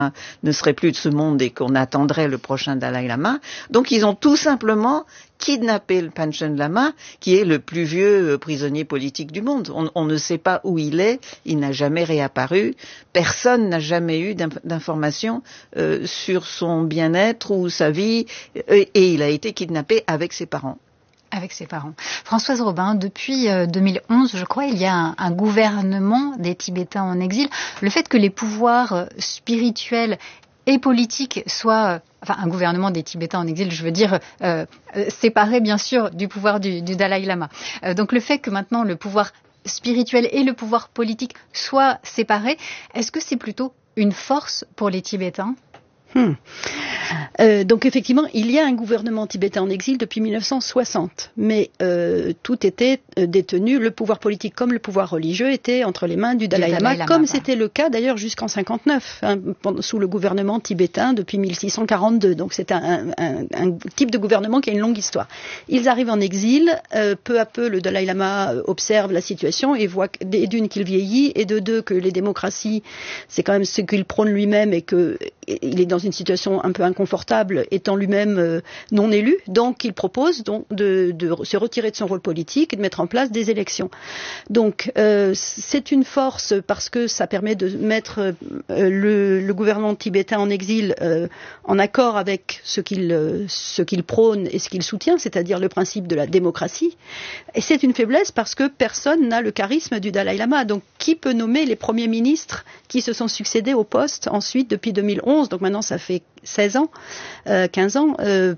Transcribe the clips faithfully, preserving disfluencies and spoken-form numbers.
ne serait plus de ce monde et qu'on attendrait le prochain Dalai Lama. Donc ils ont tout simplement kidnappé le Panchen Lama, qui est le plus vieux prisonnier politique du monde. On, on ne sait pas où il est, il n'a jamais réapparu, personne n'a jamais eu d'informations euh, sur son bien-être ou sa vie, et, et il a été kidnappé avec ses parents. Avec ses parents. Françoise Robin, depuis euh, deux mille onze, je crois, il y a un, un gouvernement des Tibétains en exil. Le fait que les pouvoirs euh, spirituels et politiques soient, euh, enfin un gouvernement des Tibétains en exil, je veux dire, euh, euh, séparé bien sûr du pouvoir du, du Dalai Lama. Euh, donc le fait que maintenant le pouvoir spirituel et le pouvoir politique soient séparés, est-ce que c'est plutôt une force pour les Tibétains ? Hmm. Euh, donc effectivement, il y a un gouvernement tibétain en exil depuis mille neuf cent soixante, mais euh, tout était euh, détenu, le pouvoir politique comme le pouvoir religieux était entre les mains du Dalai, du Dalai Lama, Lama, comme c'était le cas d'ailleurs jusqu'en cinquante-neuf, hein, sous le gouvernement tibétain depuis mille six cent quarante-deux. Donc c'est un, un, un type de gouvernement qui a une longue histoire. Ils arrivent en exil, euh, peu à peu le Dalai Lama observe la situation et voit d'une qu'il vieillit et de deux que les démocraties, c'est quand même ce qu'il prône lui-même et que il est dans une situation un peu inconfortable, étant lui-même euh, non élu, donc il propose donc de, de se retirer de son rôle politique et de mettre en place des élections. Donc euh, c'est une force parce que ça permet de mettre euh, le, le gouvernement tibétain en exil euh, en accord avec ce qu'il, euh, ce qu'il prône et ce qu'il soutient, c'est-à-dire le principe de la démocratie. Et c'est une faiblesse parce que personne n'a le charisme du Dalai Lama. Donc qui peut nommer les premiers ministres qui se sont succédés au poste ensuite depuis deux mille onze, donc maintenant ça fait seize ans, euh, quinze ans, euh,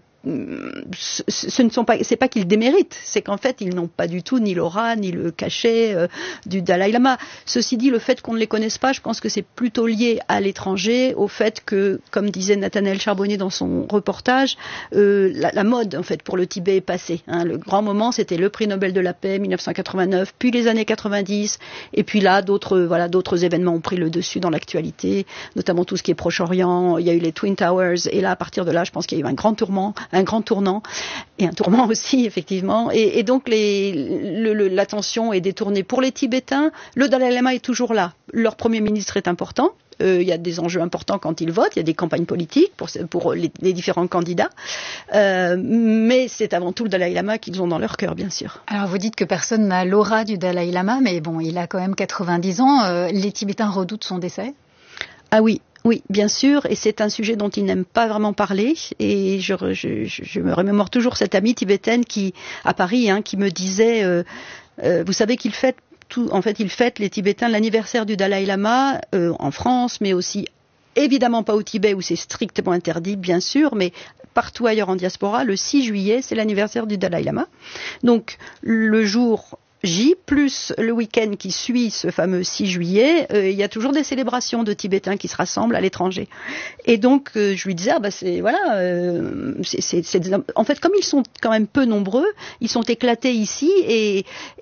ce, ce ne sont pas, c'est pas qu'ils déméritent, c'est qu'en fait ils n'ont pas du tout ni l'aura ni le cachet euh, du Dalai Lama. Ceci dit, le fait qu'on ne les connaisse pas, je pense que c'est plutôt lié à l'étranger, au fait que, comme disait Nathanaël Charbonnier dans son reportage, euh, la, la mode en fait pour le Tibet est passée. Hein. Le grand moment, c'était le prix Nobel de la paix mille neuf cent quatre-vingt-neuf, puis les années quatre-vingt-dix, et puis là d'autres voilà d'autres événements ont pris le dessus dans l'actualité, notamment tout ce qui est Proche-Orient. Il y a eu les Twin Towers, et là à partir de là, je pense qu'il y a eu un grand tourment. un grand tournant, et un tourment aussi, effectivement. Et, et donc, les, le, le, l'attention est détournée pour les Tibétains. Le Dalai Lama est toujours là. Leur Premier ministre est important. Euh, il y a des enjeux importants quand ils votent. Il y a des campagnes politiques pour, pour les, les différents candidats. Euh, mais c'est avant tout le Dalai Lama qu'ils ont dans leur cœur, bien sûr. Alors, vous dites que personne n'a l'aura du Dalai Lama, mais bon, il a quand même quatre-vingt-dix ans. Euh, les Tibétains redoutent son décès ? Ah oui. Oui, bien sûr, et c'est un sujet dont il n'aime pas vraiment parler. Et je, je, je me remémore toujours cette amie tibétaine qui, à Paris, hein, qui me disait, euh, euh, vous savez qu'il fête, tout, en fait, il fête les Tibétains l'anniversaire du Dalai Lama euh, en France, mais aussi évidemment pas au Tibet où c'est strictement interdit, bien sûr, mais partout ailleurs en diaspora, le six juillet, c'est l'anniversaire du Dalai Lama. Donc le jour J, plus le week-end qui suit ce fameux six juillet, euh, il y a toujours des célébrations de Tibétains qui se rassemblent à l'étranger. Et donc, euh, je lui disais, ah bah c'est voilà, euh, c'est, c'est, c'est, en fait, comme ils sont quand même peu nombreux, ils sont éclatés ici, et,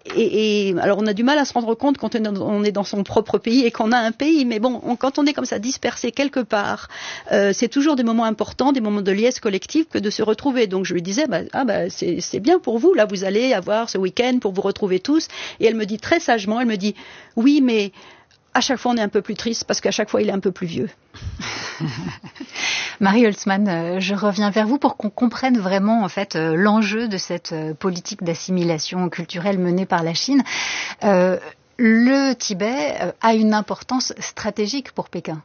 et, et alors on a du mal à se rendre compte quand on est dans son propre pays et qu'on a un pays, mais bon, on, quand on est comme ça dispersé quelque part, euh, c'est toujours des moments importants, des moments de liesse collective que de se retrouver. Donc je lui disais, bah, ah bah c'est, c'est bien pour vous, là vous allez avoir ce week-end pour vous retrouver tous. Et elle me dit très sagement, elle me dit, oui, mais à chaque fois on est un peu plus triste parce qu'à chaque fois il est un peu plus vieux. Marie Holtzman, je reviens vers vous pour qu'on comprenne vraiment en fait l'enjeu de cette politique d'assimilation culturelle menée par la Chine. Euh, le Tibet a une importance stratégique pour Pékin.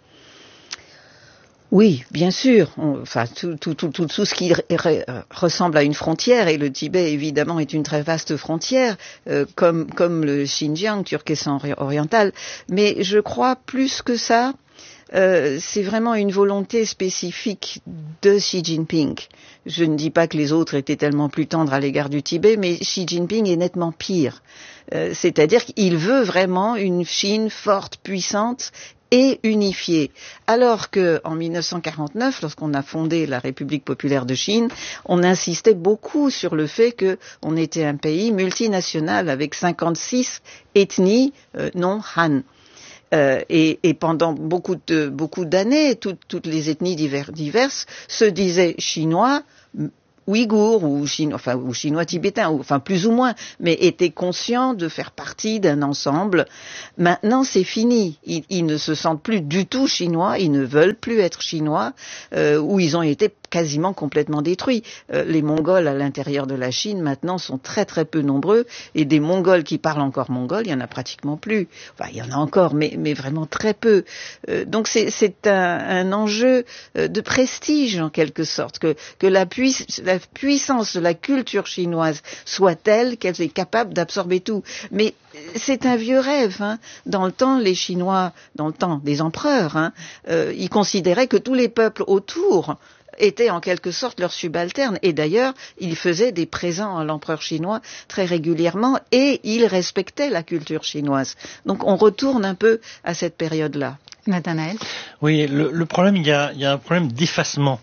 Oui, bien sûr. On, enfin, tout, tout, tout, tout, tout ce qui re, ressemble à une frontière, et le Tibet, évidemment, est une très vaste frontière, euh, comme, comme le Xinjiang, Turkestan oriental. Mais je crois plus que ça, euh, c'est vraiment une volonté spécifique de Xi Jinping. Je ne dis pas que les autres étaient tellement plus tendres à l'égard du Tibet, mais Xi Jinping est nettement pire. Euh, c'est-à-dire qu'il veut vraiment une Chine forte, puissante, et unifiée. Alors que, en mille neuf cent quarante-neuf, lorsqu'on a fondé la République populaire de Chine, on insistait beaucoup sur le fait que on était un pays multinational avec cinquante-six ethnies euh, non Han. Euh, et, et pendant beaucoup de beaucoup d'années, tout, toutes les ethnies divers, diverses se disaient chinois, ouïghours ou chinois, enfin ou chinois tibétains, ou, enfin plus ou moins, mais étaient conscients de faire partie d'un ensemble. Maintenant, c'est fini. Ils, ils ne se sentent plus du tout chinois. Ils ne veulent plus être chinois, euh, où ils ont été quasiment complètement détruits. Euh, les Mongols à l'intérieur de la Chine maintenant sont très très peu nombreux, et des Mongols qui parlent encore mongol, il y en a pratiquement plus. Enfin, il y en a encore, mais mais vraiment très peu. Euh, donc c'est c'est un, un enjeu de prestige en quelque sorte, que que la puissance la puissance de la culture chinoise soit telle qu'elle est capable d'absorber tout. Mais c'est un vieux rêve. Hein. Dans le temps, les Chinois, dans le temps des empereurs, hein, euh, ils considéraient que tous les peuples autour étaient en quelque sorte leurs subalternes. Et d'ailleurs, ils faisaient des présents à l'empereur chinois très régulièrement et ils respectaient la culture chinoise. Donc on retourne un peu à cette période-là. Nathanaël ? Oui, le, le problème, il y a, il y a un problème d'effacement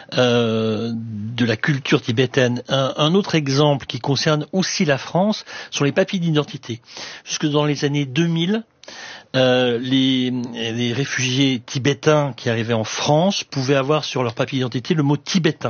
euh, de la culture tibétaine. Un, un autre exemple qui concerne aussi la France sont les papiers d'identité. Jusque dans les années deux mille, euh, les, les réfugiés tibétains qui arrivaient en France pouvaient avoir sur leur papier d'identité le mot tibétain.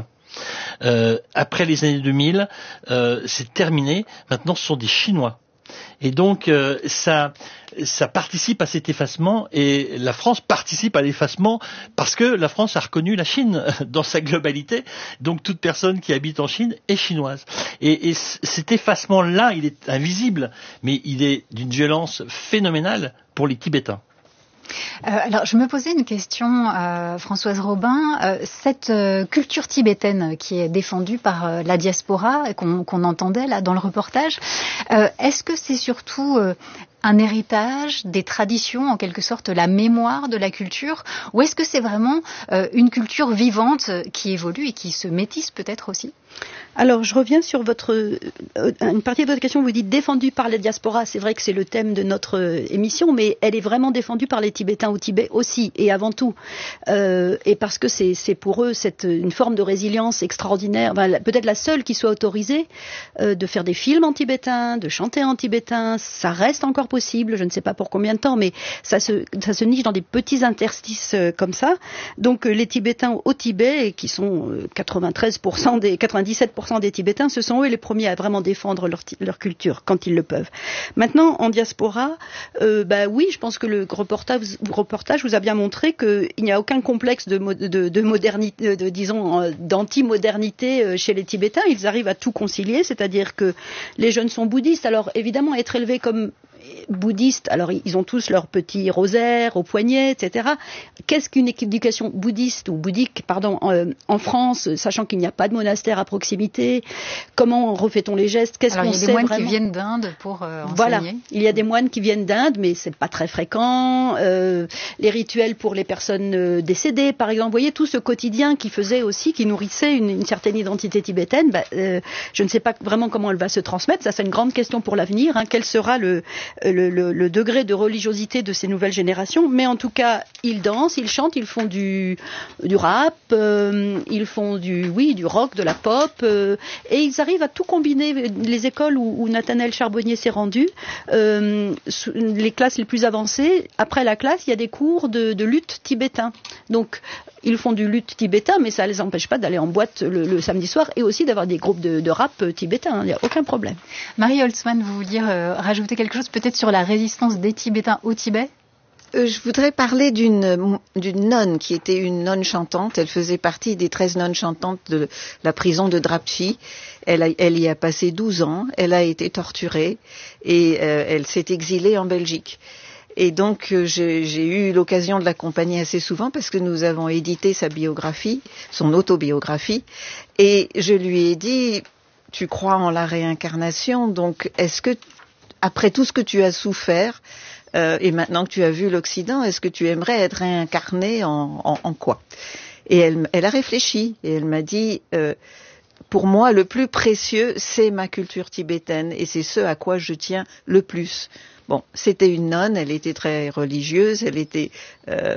Euh, après les années deux mille, euh, c'est terminé. Maintenant, ce sont des Chinois. Et donc euh, ça, ça participe à cet effacement, et la France participe à l'effacement parce que la France a reconnu la Chine dans sa globalité. Donc toute personne qui habite en Chine est chinoise. Et, et cet effacement-là, il est invisible, mais il est d'une violence phénoménale pour les Tibétains. Euh, alors, je me posais une question, euh, Françoise Robin. Euh, cette euh, culture tibétaine qui est défendue par euh, la diaspora, et qu'on, qu'on entendait là dans le reportage, euh, est-ce que c'est surtout euh, un héritage, des traditions, en quelque sorte la mémoire de la culture, ou est-ce que c'est vraiment euh, une culture vivante qui évolue et qui se métisse peut-être aussi ? Alors, je reviens sur votre euh, une partie de votre question. Vous dites défendue par la diaspora. C'est vrai que c'est le thème de notre euh, émission, mais elle est vraiment défendue par les Tibétains au Tibet aussi, et avant tout. Euh, et parce que c'est, c'est pour eux cette, une forme de résilience extraordinaire, enfin, peut-être la seule qui soit autorisée, euh, de faire des films en tibétain, de chanter en tibétain. Ça reste encore possible, je ne sais pas pour combien de temps, mais ça se, ça se niche dans des petits interstices euh, comme ça. Donc euh, les Tibétains au Tibet, qui sont euh, quatre-vingt-treize pour cent des quatre-vingt-dix-sept pour cent des Tibétains, ce sont eux les premiers à vraiment défendre leur, leur culture quand ils le peuvent. Maintenant, en diaspora, euh, bah oui, je pense que le reportage, reportage vous a bien montré qu'il n'y a aucun complexe de, de, de modernité, de, disons, d'anti-modernité chez les Tibétains. Ils arrivent à tout concilier, c'est-à-dire que les jeunes sont bouddhistes. Alors évidemment, être élevés comme bouddhistes, alors ils ont tous leur petit rosaire au poignet, et cetera. Qu'est-ce qu'une éducation bouddhiste ou bouddhique, pardon, en, en France, sachant qu'il n'y a pas de monastère à proximité? Comment refait-on les gestes? Qu'est-ce alors, qu'on sait il y a des moines vraiment qui viennent d'Inde pour euh, enseigner. Voilà, il y a des moines qui viennent d'Inde, mais c'est pas très fréquent. Euh, les rituels pour les personnes euh, décédées, par exemple, vous voyez tout ce quotidien qui faisait aussi, qui nourrissait une, une certaine identité tibétaine. Bah, euh, je ne sais pas vraiment comment elle va se transmettre. Ça, c'est une grande question pour l'avenir. Hein. Quel sera le Le, le, le degré de religiosité de ces nouvelles générations, mais en tout cas, ils dansent, ils chantent, ils font du, du rap, euh, ils font du, oui, du rock, de la pop, euh, et ils arrivent à tout combiner. Les écoles où, où Nathanaël Charbonnier s'est rendu, euh, les classes les plus avancées, après la classe, il y a des cours de, de lutte tibétain. Donc, ils font du lutte tibétain, mais ça ne les empêche pas d'aller en boîte le, le samedi soir et aussi d'avoir des groupes de, de rap tibétain. Il n'y a aucun problème. Marie Holtzmann, vous vouliez euh, rajouter quelque chose peut-être sur la résistance des Tibétains au Tibet ? Euh, je voudrais parler d'une, d'une nonne qui était une nonne chantante. Elle faisait partie des treize nonnes chantantes de la prison de Drapchi. Elle, a, elle y a passé douze ans. Elle a été torturée et euh, elle s'est exilée en Belgique. Et donc, euh, j'ai, j'ai eu l'occasion de l'accompagner assez souvent parce que nous avons édité sa biographie, son autobiographie. Et je lui ai dit, tu crois en la réincarnation, donc est-ce que, après tout ce que tu as souffert, euh, et maintenant que tu as vu l'Occident, est-ce que tu aimerais être réincarné en, en, en quoi? Et elle, elle a réfléchi et elle m'a dit, euh, pour moi, le plus précieux, c'est ma culture tibétaine et c'est ce à quoi je tiens le plus. Bon, c'était une nonne, elle était très religieuse, elle était, euh,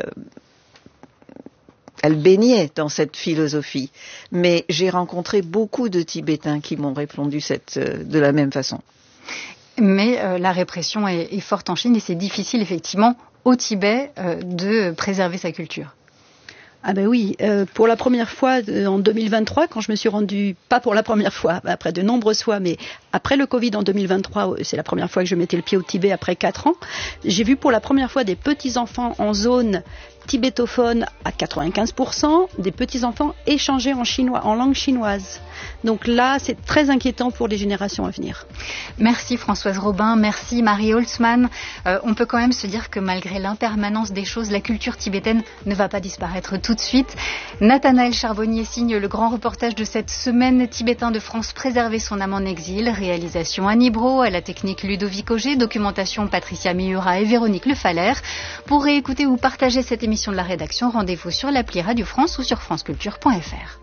elle baignait dans cette philosophie. Mais j'ai rencontré beaucoup de Tibétains qui m'ont répondu cette, euh, de la même façon. Mais euh, la répression est, est forte en Chine et c'est difficile effectivement au Tibet euh, de préserver sa culture. Ah ben oui, euh, pour la première fois euh, en deux mille vingt-trois, quand je me suis rendue, pas pour la première fois, après de nombreuses fois, mais après le Covid en deux mille vingt-trois, c'est la première fois que je mettais le pied au Tibet après quatre ans, j'ai vu pour la première fois des petits-enfants en zone tibétophone à quatre-vingt-quinze pour cent, des petits-enfants échanger en chinois, en langue chinoise. Donc là, c'est très inquiétant pour les générations à venir. Merci Françoise Robin, merci Marie Holtzmann. Euh, on peut quand même se dire que malgré l'impermanence des choses, la culture tibétaine ne va pas disparaître tout de suite. Nathanaël Charbonnier signe le grand reportage de cette semaine tibétain de France, préserver son âme en exil. Réalisation Annie Brault, à la technique Ludovic Auger, documentation Patricia Miura et Véronique Le Faller. Pour réécouter ou partager cette émission de la rédaction, rendez-vous sur l'appli Radio France ou sur franceculture point f r.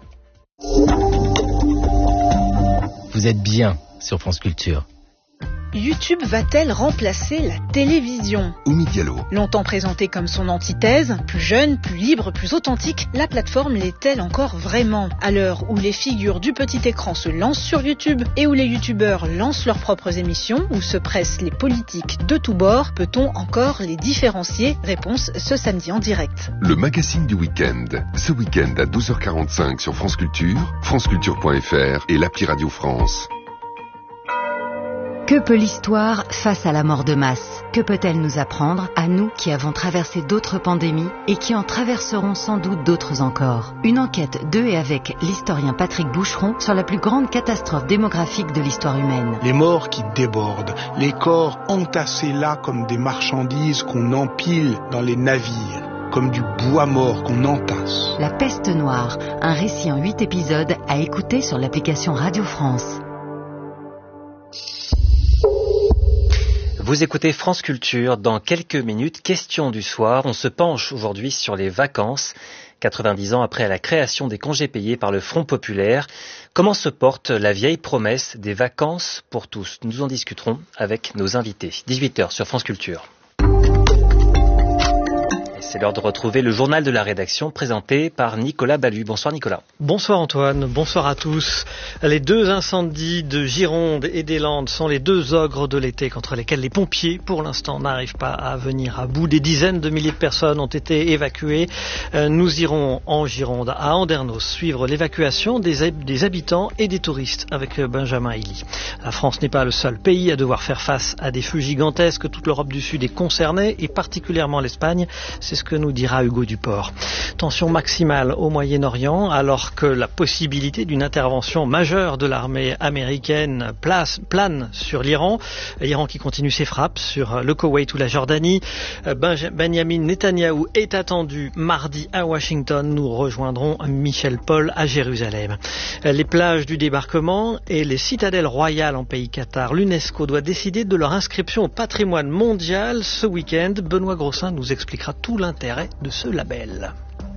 Vous êtes bien sur France Culture. YouTube va-t-elle remplacer la télévision ? Oumi Diallo. Longtemps présentée comme son antithèse, plus jeune, plus libre, plus authentique, la plateforme l'est-elle encore vraiment ? À l'heure où les figures du petit écran se lancent sur YouTube et où les youtubeurs lancent leurs propres émissions, où se pressent les politiques de tous bords, peut-on encore les différencier ? Réponse ce samedi en direct. Le magazine du week-end. Ce week-end à douze heures quarante-cinq sur France Culture, franceculture point f r et l'appli Radio France. Que peut l'histoire face à la mort de masse ? Que peut-elle nous apprendre, à nous qui avons traversé d'autres pandémies et qui en traverseront sans doute d'autres encore ? Une enquête de et avec l'historien Patrick Boucheron sur la plus grande catastrophe démographique de l'histoire humaine. Les morts qui débordent, les corps entassés là comme des marchandises qu'on empile dans les navires, comme du bois mort qu'on entasse. La peste noire, un récit en huit épisodes à écouter sur l'application Radio France. Vous écoutez France Culture. Dans quelques minutes, question du soir. On se penche aujourd'hui sur les vacances. quatre-vingt-dix ans après la création des congés payés par le Front populaire. Comment se porte la vieille promesse des vacances pour tous ? Nous en discuterons avec nos invités. dix-huit heures sur France Culture. C'est l'heure de retrouver le journal de la rédaction présenté par Nicolas Ballu. Bonsoir Nicolas. Bonsoir Antoine, bonsoir à tous. Les deux incendies de Gironde et des Landes sont les deux ogres de l'été contre lesquels les pompiers, pour l'instant, n'arrivent pas à venir à bout. Des dizaines de milliers de personnes ont été évacuées. Nous irons en Gironde, à Andernos, suivre l'évacuation des, des habitants et des touristes avec Benjamin Hilly. La France n'est pas le seul pays à devoir faire face à des feux gigantesques. Toute l'Europe du Sud est concernée et particulièrement l'Espagne. C'est ce que nous dira Hugo Duport. Tension maximale au Moyen-Orient alors que la possibilité d'une intervention majeure de l'armée américaine place, plane sur l'Iran. L'Iran qui continue ses frappes sur le Koweït ou la Jordanie. Benjamin Netanyahou est attendu mardi à Washington. Nous rejoindrons Michel Paul à Jérusalem. Les plages du débarquement et les citadelles royales en pays Qatar. L'UNESCO doit décider de leur inscription au patrimoine mondial ce week-end. Benoît Grossin nous expliquera tout l'intérêt de ce label.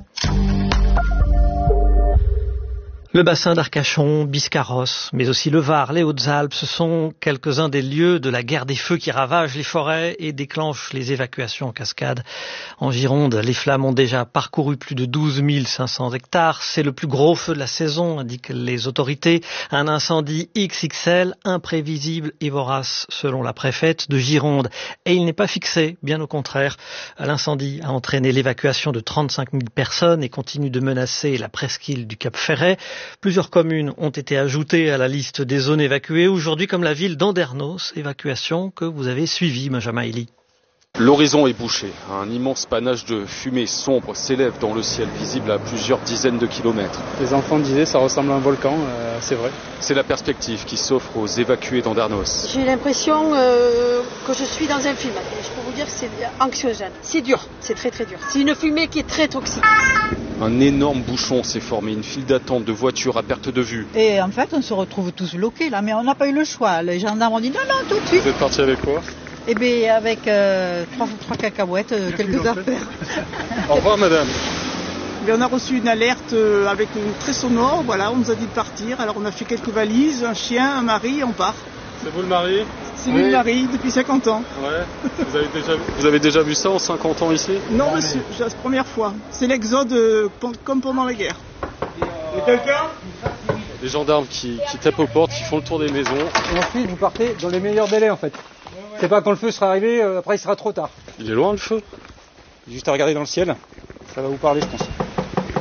Le bassin d'Arcachon, Biscarrosse, mais aussi le Var, les Hautes-Alpes, ce sont quelques-uns des lieux de la guerre des feux qui ravagent les forêts et déclenchent les évacuations en cascade. En Gironde, les flammes ont déjà parcouru plus de douze mille cinq cents hectares. C'est le plus gros feu de la saison, indiquent les autorités. Un incendie X X L, imprévisible et vorace, selon la préfète de Gironde. Et il n'est pas fixé, bien au contraire. L'incendie a entraîné l'évacuation de trente-cinq mille personnes et continue de menacer la presqu'île du Cap Ferret. Plusieurs communes ont été ajoutées à la liste des zones évacuées aujourd'hui, comme la ville d'Andernos, évacuation que vous avez suivie, Benjamin Hilly. L'horizon est bouché. Un immense panache de fumée sombre s'élève dans le ciel, visible à plusieurs dizaines de kilomètres. Les enfants disaient ça ressemble à un volcan, euh, c'est vrai. C'est la perspective qui s'offre aux évacués d'Andernos. J'ai l'impression euh, que je suis dans un film. Je peux vous dire que c'est anxiogène. C'est dur, c'est très très dur. C'est une fumée qui est très toxique. Un énorme bouchon s'est formé, une file d'attente de voitures à perte de vue. Et en fait, on se retrouve tous bloqués là, mais on n'a pas eu le choix. Les gendarmes ont dit non, non, tout de suite. Vous êtes parti avec quoi ? Eh bien, avec euh, trois, trois cacahuètes, euh, quelques affaires. Au revoir, madame. Mais on a reçu une alerte euh, avec une très sonore, voilà, on nous a dit de partir. Alors on a fait quelques valises, un chien, un mari, et on part. C'est vous le mari ? C'est lui le mari, depuis cinquante ans. Ouais. Vous avez déjà, vous avez déjà vu ça en cinquante ans ici ? Non, monsieur, c'est la première fois. C'est l'exode euh, comme pendant la guerre. Et quelqu'un ? Les gendarmes qui, qui tapent aux portes, qui font le tour des maisons. Et ensuite, vous partez dans les meilleurs délais en fait. C'est pas quand le feu sera arrivé, euh, après il sera trop tard. Il est loin le feu ? Juste à regarder dans le ciel, ça va vous parler je pense.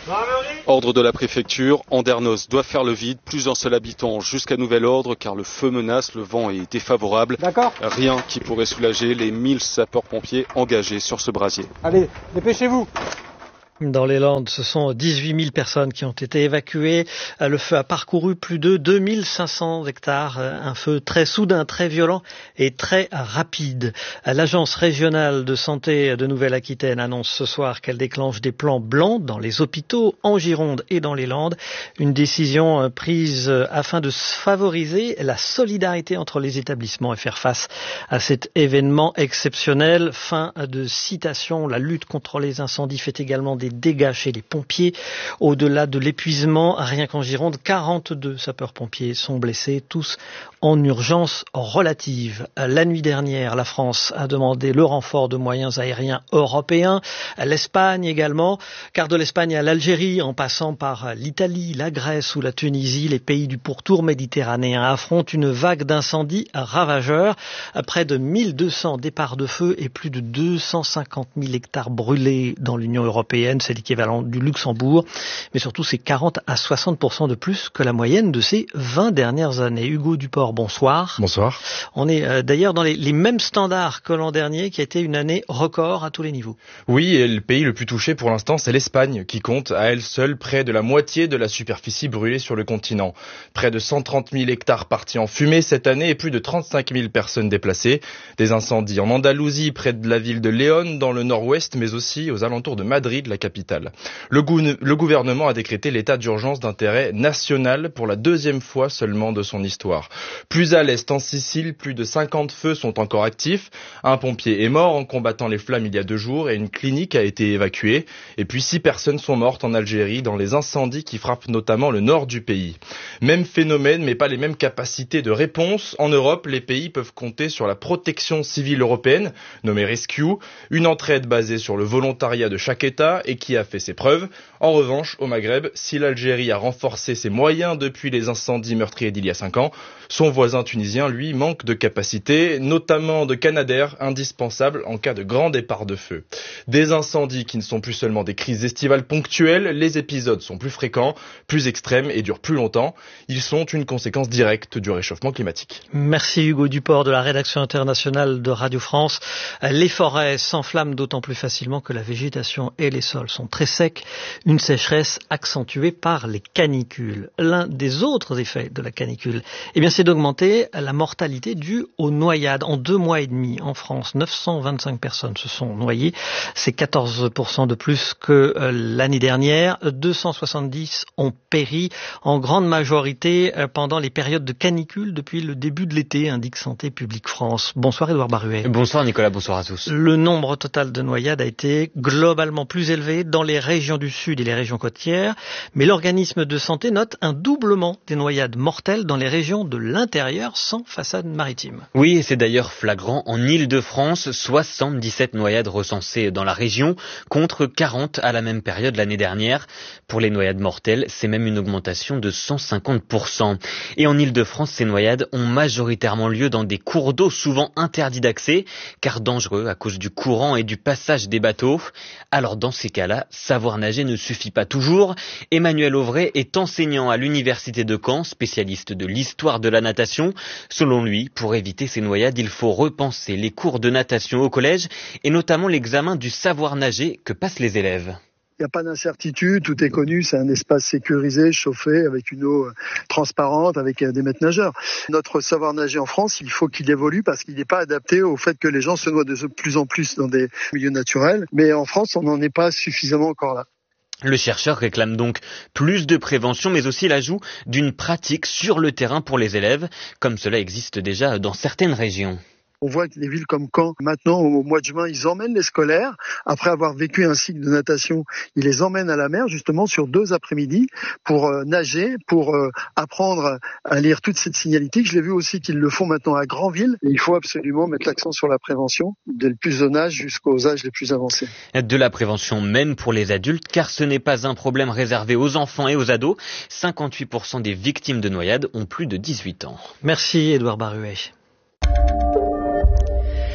Ordre de la préfecture, Andernos doit faire le vide, plus d'un seul habitant jusqu'à nouvel ordre car le feu menace, le vent est défavorable. D'accord. Rien qui pourrait soulager les mille sapeurs-pompiers engagés sur ce brasier. Allez, dépêchez-vous. Dans les Landes, ce sont dix-huit mille personnes qui ont été évacuées. Le feu a parcouru plus de deux mille cinq cents hectares. Un feu très soudain, très violent et très rapide. L'Agence régionale de santé de Nouvelle-Aquitaine annonce ce soir qu'elle déclenche des plans blancs dans les hôpitaux en Gironde et dans les Landes. Une décision prise afin de favoriser la solidarité entre les établissements et faire face à cet événement exceptionnel. Fin de citation. La lutte contre les incendies fait également des dégâts chez les pompiers. Au-delà de l'épuisement, rien qu'en Gironde, quarante-deux sapeurs-pompiers sont blessés, tous en urgence relative. La nuit dernière, la France a demandé le renfort de moyens aériens européens, l'Espagne également, car de l'Espagne à l'Algérie, en passant par l'Italie, la Grèce ou la Tunisie, les pays du pourtour méditerranéen affrontent une vague d'incendies ravageurs. Près de mille deux cents départs de feu et plus de deux cent cinquante mille hectares brûlés dans l'Union européenne. C'est l'équivalent du Luxembourg, mais surtout c'est quarante à soixante pour cent de plus que la moyenne de ces vingt dernières années. Hugo Duport, bonsoir. Bonsoir. On est euh, d'ailleurs dans les, les mêmes standards que l'an dernier, qui a été une année record à tous les niveaux. Oui, et le pays le plus touché pour l'instant, c'est l'Espagne, qui compte à elle seule près de la moitié de la superficie brûlée sur le continent. Près de cent trente mille hectares partis en fumée cette année et plus de trente-cinq mille personnes déplacées. Des incendies en Andalousie, près de la ville de Léon, dans le nord-ouest, mais aussi aux alentours de Madrid, la capitale. Le, gou- le gouvernement a décrété l'état d'urgence d'intérêt national pour la deuxième fois seulement de son histoire. Plus à l'est, en Sicile, plus de cinquante feux sont encore actifs. Un pompier est mort en combattant les flammes il y a deux jours et une clinique a été évacuée. Et puis six personnes sont mortes en Algérie dans les incendies qui frappent notamment le nord du pays. Même phénomène, mais pas les mêmes capacités de réponse. En Europe, les pays peuvent compter sur la protection civile européenne, nommée Rescue, une entraide basée sur le volontariat de chaque État et qui a fait ses preuves. En revanche, au Maghreb, si l'Algérie a renforcé ses moyens depuis les incendies meurtriers d'il y a cinq ans, son voisin tunisien, lui, manque de capacités, notamment de canadair indispensables en cas de grand départ de feu. Des incendies qui ne sont plus seulement des crises estivales ponctuelles, les épisodes sont plus fréquents, plus extrêmes et durent plus longtemps. Ils sont une conséquence directe du réchauffement climatique. Merci Hugo Duport de la rédaction internationale de Radio France. Les forêts s'enflamment d'autant plus facilement que la végétation et les sols sont très secs. Une sécheresse accentuée par les canicules. L'un des autres effets de la canicule, eh bien, c'est d'augmenter la mortalité due aux noyades. En deux mois et demi, en France, neuf cent vingt-cinq personnes se sont noyées. C'est quatorze pour cent de plus que euh, l'année dernière. deux cent soixante-dix ont péri, en grande majorité euh, pendant les périodes de canicule depuis le début de l'été, indique Santé publique France. Bonsoir Édouard Baruet. Bonsoir Nicolas, bonsoir à tous. Le nombre total de noyades a été globalement plus élevé dans les régions du sud et les régions côtières, mais l'organisme de santé note un doublement des noyades mortelles dans les régions de l'intérieur sans façade maritime. Oui, et c'est d'ailleurs flagrant. En Île-de-France, soixante-dix-sept noyades recensées dans la région, contre quarante à la même période l'année dernière. Pour les noyades mortelles, c'est même une augmentation de cent cinquante pour cent. Et en Île-de-France, ces noyades ont majoritairement lieu dans des cours d'eau souvent interdits d'accès, car dangereux à cause du courant et du passage des bateaux. Alors dans ces cas-là, savoir nager ne suffit pas toujours. Emmanuel Auvray est enseignant à l'université de Caen, spécialiste de l'histoire de la natation. Selon lui, pour éviter ces noyades, il faut repenser les cours de natation au collège et notamment l'examen du savoir nager que passent les élèves. Il n'y a pas d'incertitude, tout est connu, c'est un espace sécurisé, chauffé, avec une eau transparente, avec des maîtres nageurs. Notre savoir nager en France, il faut qu'il évolue parce qu'il n'est pas adapté au fait que les gens se noient de plus en plus dans des milieux naturels. Mais en France, on n'en est pas suffisamment encore là. Le chercheur réclame donc plus de prévention, mais aussi l'ajout d'une pratique sur le terrain pour les élèves, comme cela existe déjà dans certaines régions. On voit que les villes comme Caen, maintenant, au mois de juin, ils emmènent les scolaires. Après avoir vécu un cycle de natation, ils les emmènent à la mer, justement, sur deux après-midi pour euh, nager, pour euh, apprendre à lire toute cette signalétique. Je l'ai vu aussi qu'ils le font maintenant à Granville. Et il faut absolument mettre l'accent sur la prévention, dès le plus jeune âge jusqu'aux âges les plus avancés. De la prévention même pour les adultes, car ce n'est pas un problème réservé aux enfants et aux ados. cinquante-huit pour cent des victimes de noyades ont plus de dix-huit ans. Merci Édouard Baruet.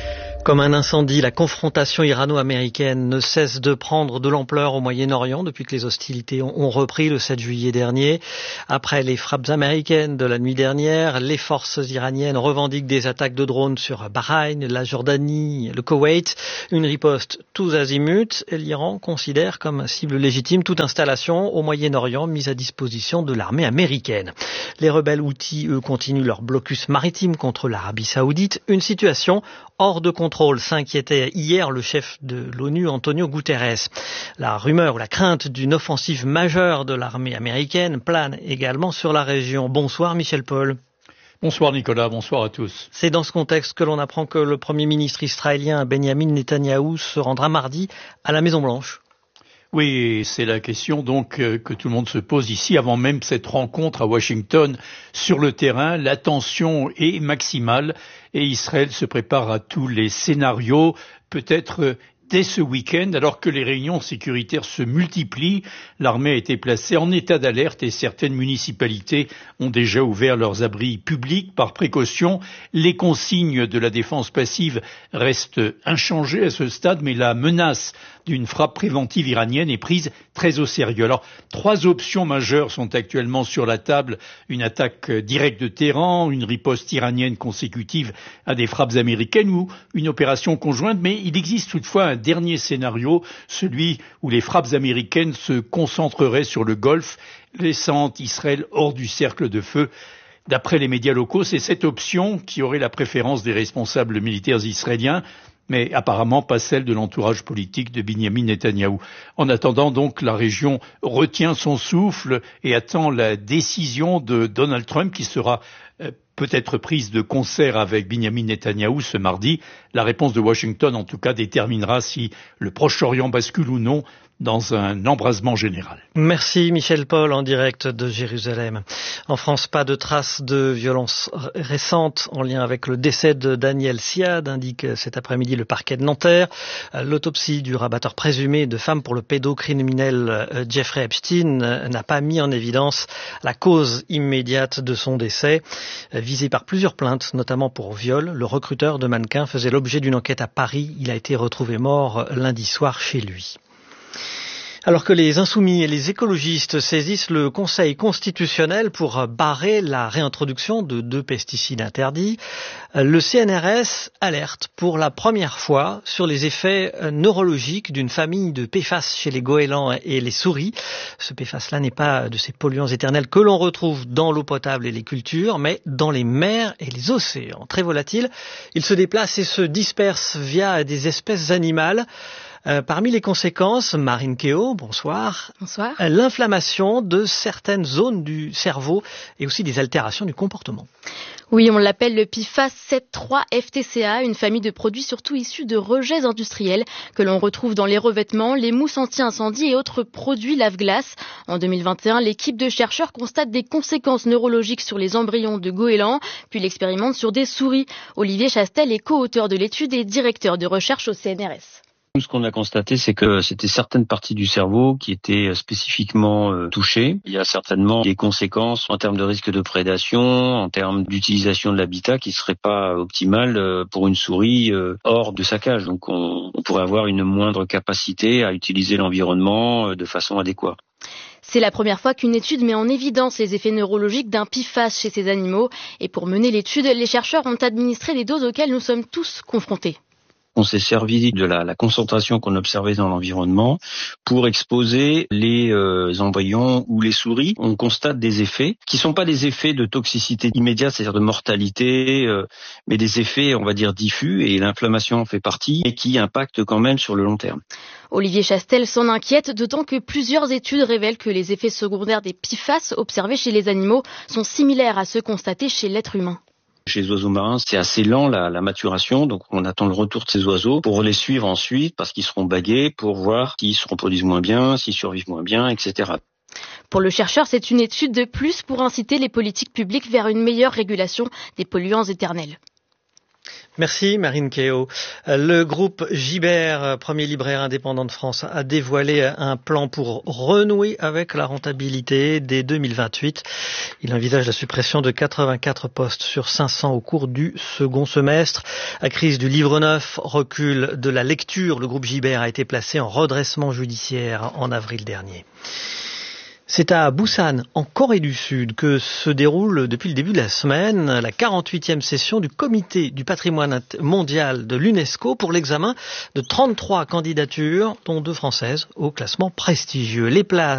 Comme un incendie, la confrontation irano-américaine ne cesse de prendre de l'ampleur au Moyen-Orient depuis que les hostilités ont repris le sept juillet dernier. Après les frappes américaines de la nuit dernière, les forces iraniennes revendiquent des attaques de drones sur Bahreïn, la Jordanie, le Koweït. Une riposte tous azimuts. L'Iran considère comme cible légitime toute installation au Moyen-Orient mise à disposition de l'armée américaine. Les rebelles houthis, eux, continuent leur blocus maritime contre l'Arabie saoudite. Une situation hors de contrôle, s'inquiétait hier le chef de l'ONU, Antonio Guterres. La rumeur ou la crainte d'une offensive majeure de l'armée américaine plane également sur la région. Bonsoir Michel Paul. Bonsoir Nicolas, bonsoir à tous. C'est dans ce contexte que l'on apprend que le Premier ministre israélien Benjamin Netanyahou se rendra mardi à la Maison-Blanche. Oui, c'est la question donc que tout le monde se pose ici avant même cette rencontre à Washington. Sur le terrain, la tension est maximale et Israël se prépare à tous les scénarios, peut-être dès ce week-end, alors que les réunions sécuritaires se multiplient. L'armée a été placée en état d'alerte et certaines municipalités ont déjà ouvert leurs abris publics par précaution. Les consignes de la défense passive restent inchangées à ce stade, mais la menace d'une frappe préventive iranienne est prise très au sérieux. Alors, trois options majeures sont actuellement sur la table. Une attaque directe de Téhéran, une riposte iranienne consécutive à des frappes américaines ou une opération conjointe. Mais il existe toutefois un dernier scénario, celui où les frappes américaines se concentreraient sur le Golfe, laissant Israël hors du cercle de feu. D'après les médias locaux, c'est cette option qui aurait la préférence des responsables militaires israéliens, mais apparemment pas celle de l'entourage politique de Benjamin Netanyahou. En attendant donc, la région retient son souffle et attend la décision de Donald Trump qui sera euh, peut-être prise de concert avec Benjamin Netanyahou ce mardi. La réponse de Washington, en tout cas, déterminera si le Proche-Orient bascule ou non dans un embrasement général. Merci Michel Paul en direct de Jérusalem. En France, pas de traces de violences récentes en lien avec le décès de Daniel Siad, indique cet après-midi le parquet de Nanterre. L'autopsie du rabatteur présumé de femmes pour le pédocriminel Jeffrey Epstein n'a pas mis en évidence la cause immédiate de son décès. Visé par plusieurs plaintes, notamment pour viol, le recruteur de mannequins faisait l'objet d'une enquête à Paris. Il a été retrouvé mort lundi soir chez lui. Alors que les insoumis et les écologistes saisissent le Conseil constitutionnel pour barrer la réintroduction de deux pesticides interdits, le C N R S alerte pour la première fois sur les effets neurologiques d'une famille de P F A S chez les goélands et les souris. Ce P F A S-là n'est pas de ces polluants éternels que l'on retrouve dans l'eau potable et les cultures, mais dans les mers et les océans. Très volatiles, ils se déplacent et se dispersent via des espèces animales. Euh, parmi les conséquences, Marine Kéo, bonsoir. Bonsoir. Euh, l'inflammation de certaines zones du cerveau et aussi des altérations du comportement. Oui, on l'appelle le P F A S sept trois F T C A, une famille de produits surtout issus de rejets industriels que l'on retrouve dans les revêtements, les mousses anti-incendie et autres produits lave-glace. En deux mille vingt et un, l'équipe de chercheurs constate des conséquences neurologiques sur les embryons de goélands, puis l'expérimente sur des souris. Olivier Chastel est co-auteur de l'étude et directeur de recherche au C N R S. Ce qu'on a constaté, c'est que c'était certaines parties du cerveau qui étaient spécifiquement euh, touchées. Il y a certainement des conséquences en termes de risque de prédation, en termes d'utilisation de l'habitat qui ne serait pas optimal euh, pour une souris euh, hors de sa cage. Donc on, on pourrait avoir une moindre capacité à utiliser l'environnement euh, de façon adéquate. C'est la première fois qu'une étude met en évidence les effets neurologiques d'un P F A S chez ces animaux. Et pour mener l'étude, les chercheurs ont administré des doses auxquelles nous sommes tous confrontés. On s'est servi de la, la concentration qu'on observait dans l'environnement pour exposer les euh, embryons ou les souris. On constate des effets qui sont pas des effets de toxicité immédiate, c'est-à-dire de mortalité, euh, mais des effets, on va dire, diffus, et l'inflammation en fait partie, et qui impactent quand même sur le long terme. Olivier Chastel s'en inquiète, d'autant que plusieurs études révèlent que les effets secondaires des P F A S observés chez les animaux sont similaires à ceux constatés chez l'être humain. Chez les oiseaux marins, c'est assez lent la, la maturation, donc on attend le retour de ces oiseaux pour les suivre ensuite, parce qu'ils seront bagués, pour voir s'ils se reproduisent moins bien, s'ils survivent moins bien, et cetera. Pour le chercheur, c'est une étude de plus pour inciter les politiques publiques vers une meilleure régulation des polluants éternels. Merci Marine Kéo. Le groupe Gibert, premier libraire indépendant de France, a dévoilé un plan pour renouer avec la rentabilité dès deux mille vingt-huit. Il envisage la suppression de quatre-vingt-quatre postes sur cinq cents au cours du second semestre. À crise du livre neuf, recul de la lecture, le groupe Gibert a été placé en redressement judiciaire en avril dernier. C'est à Busan, en Corée du Sud, que se déroule depuis le début de la semaine la quarante-huitième session du Comité du patrimoine mondial de l'UNESCO pour l'examen de trente-trois candidatures, dont deux françaises, au classement prestigieux. Les places